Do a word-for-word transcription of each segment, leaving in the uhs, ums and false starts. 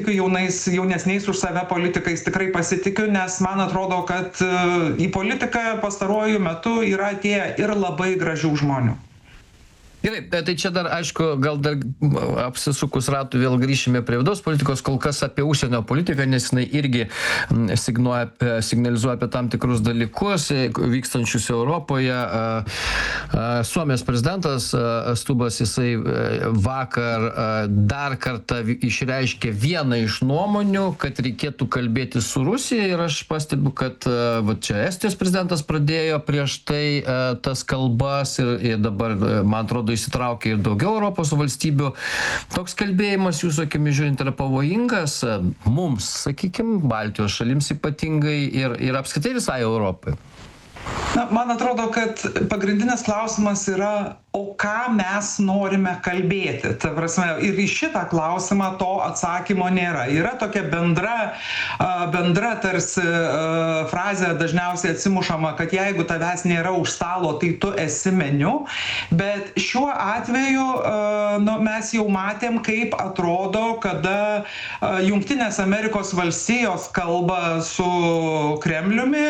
jaunais, jaunesniais už save politikais tikrai pasitikiu, nes man atrodo, kad į politiką pastaruoju metu yra atėję ir labai gražių žmonių. Gerai, tai čia dar, aišku, gal dar apsisukus ratų vėl grįšime prie vidaus politikos, kol kas apie užsienio politiką, nes jinai irgi signalizuoja apie tam tikrus dalykus vykstančius Europoje. Suomijos prezidentas Stubbas, jisai vakar dar kartą išreiškė vieną iš nuomonių, kad reikėtų kalbėti su Rusija, ir aš pastebiu, kad va, čia Estijos prezidentas pradėjo prieš tai tas kalbas ir, ir dabar, man atrodo, įsitraukia ir daugiau Europos valstybių. Toks kalbėjimas, jūsų akimis žiūrint, yra pavojingas mums, sakykime, Baltijos šalims ypatingai ir, ir apskritai visai Europai. Na, man atrodo, kad pagrindinis klausimas yra, o ką mes norime kalbėti. Ta prasme, ir į šitą klausimą to atsakymo nėra. Yra tokia bendra, bendra tarsi frazė dažniausiai atsimušama, kad jeigu tavęs nėra už stalo, tai tu esi meniu. Bet šiuo atveju nu, mes jau matėm, kaip atrodo, kada Jungtinės Amerikos valstijos kalba su Kremliumi,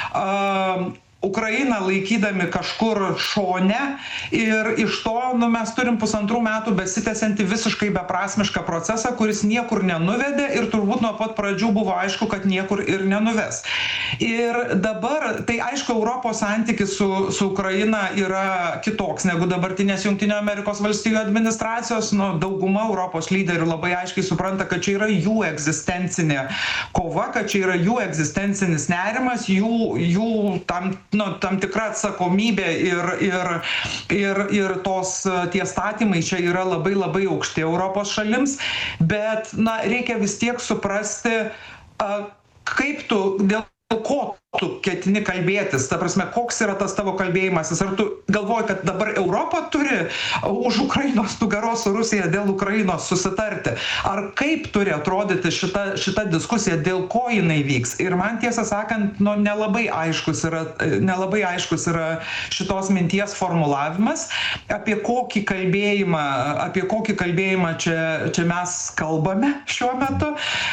Ukrainą laikydami kažkur šone, ir iš to nu, mes turim pusantrų metų besitęsiantį visiškai beprasmišką procesą, kuris niekur nenuvedė ir turbūt nuo pat pradžių buvo aišku, kad niekur ir nenuves. Ir dabar, tai aišku, Europos santykis su, su Ukraina yra kitoks negu dabartinės Jungtinių Amerikos valstijų administracijos. Nu, dauguma Europos lyderių labai aiškiai supranta, kad čia yra jų egzistencinė kova, kad čia yra jų egzistencinis nerimas, jų, jų tam nu, tam tikra atsakomybė ir, ir, ir, ir tos tie statymai čia yra labai labai aukšti Europos šalims, bet na, reikia vis tiek suprasti, kaip tu, dėl ko tu ketini kalbėtis, ta prasme, koks yra tas tavo kalbėjimasis, ar tu galvoji, kad dabar Europa turi už Ukrainos nugaros su Rusija dėl Ukrainos susitarti, ar kaip turi atrodyti šita, šita diskusija, dėl ko jinai vyks. Ir man tiesą sakant, nu, nelabai aiškus yra, nelabai aiškus yra šitos minties formulavimas, apie kokį kalbėjimą, apie kokį kalbėjimą čia, čia mes kalbame šiuo metu.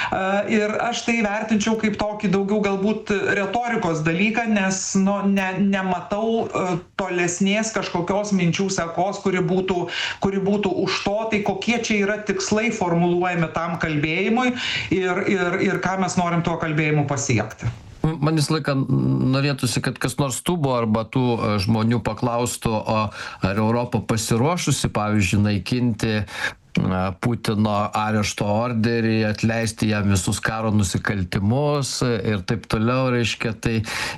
Ir aš tai vertinčiau kaip tokį daugiau galbūt retorikos dalyką, nes nu, ne, nematau uh, tolesnės kažkokios minčių sekos, kuri būtų, kuri būtų už to, tai kokie čia yra tikslai formuluojami tam kalbėjimui ir, ir, ir ką mes norim tuo kalbėjimu pasiekti. Man visą laiką norėtųsi, kad kas nors Stubbo arba tų žmonių paklaustų, o ar Europa pasiruošusi, pavyzdžiui, naikinti Putino arešto orderį, atleisti jam visus karo nusikaltimus ir taip toliau, reiškia, tai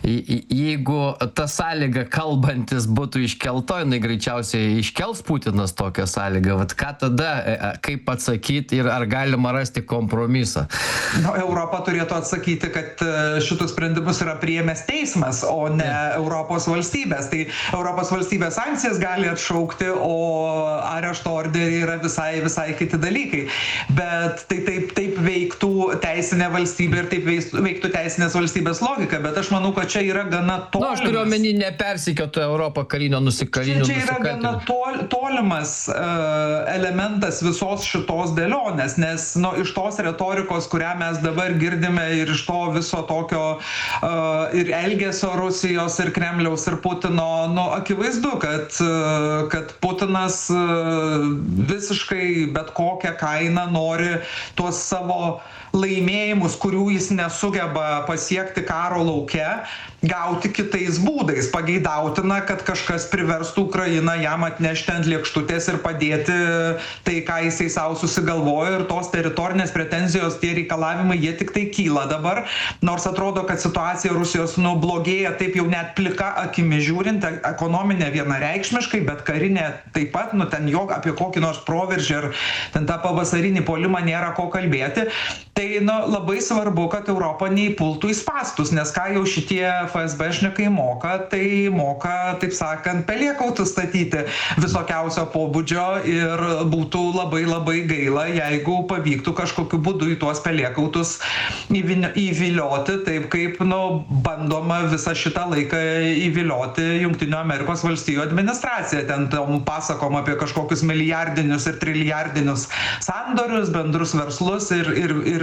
jeigu ta sąlyga kalbantis būtų iškelto, jinai greičiausiai iškels Putinas tokią sąlygą, vat ką tada, kaip atsakyti ir ar galima rasti kompromisą? No, Europa turėtų atsakyti, kad šitus sprendimus yra priėmęs teismas, o ne Europos valstybės. Tai Europos valstybės sankcijas gali atšaukti, o arešto orderį yra visai visai kiti dalykai. Bet tai taip, taip veiktų teisinė valstybė ir taip veiktų teisinės valstybės logika, bet aš manau, kad čia yra gana tolimas. Na, aš turiu omeny, nepersikėtų Europą karinio nusikaltimų. Čia, čia yra gana tol, tolimas uh, elementas visos šitos dėlionės, nes nu, iš tos retorikos, kurią mes dabar girdime ir iš to viso tokio uh, ir elgesio Rusijos ir Kremliaus ir Putino, nu, akivaizdu, kad, uh, kad Putinas uh, visiškai bet kokią kainą nori tuos savo laimėjimus, kurių jis nesugeba pasiekti karo lauke, gauti kitais būdais. Pageidautina, kad kažkas priverstų Ukrainą jam atnešti ant lėkštutės ir padėti tai, ką jisai savo susigalvojo, ir tos teritorinės pretenzijos, tie reikalavimai, jie tik tai kyla dabar, nors atrodo, kad situacija Rusijos nu, blogėja taip jau net plika akimi žiūrint, ekonominė vienareikšmiškai, bet karinė taip pat, nu ten jo apie kokį nors proveržį ar ten tą pavasarinį puolimą nėra ko kalbėti. Tai nu, labai svarbu, kad Europa neįpultų į spastus, nes ką jau šitie FSBšnikai moka, tai moka, taip sakant, pelėkautus statyti visokiausio pobūdžio ir būtų labai labai gaila, jeigu pavyktų kažkokiu būdu į tuos pelėkautus įvilioti, taip kaip, nu, bandoma visą šitą laiką įvilioti Jungtinių Amerikos valstijų administraciją. Ten tom pasakom apie kažkokius milijardinius ir trilijardinius sandorius, bendrus verslus ir, ir, ir